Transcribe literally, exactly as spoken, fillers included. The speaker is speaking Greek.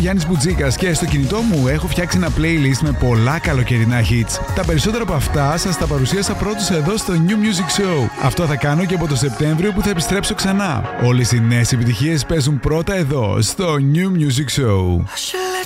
Γιάννης Μπουτζίκας και στο κινητό μου έχω φτιάξει ένα playlist με πολλά καλοκαιρινά hits. Τα περισσότερα από αυτά σας τα παρουσίασα πρώτος εδώ στο New Music Show. Αυτό θα κάνω και από το Σεπτέμβριο που θα επιστρέψω ξανά. Όλες οι νέες επιτυχίες παίζουν πρώτα εδώ στο New Music Show.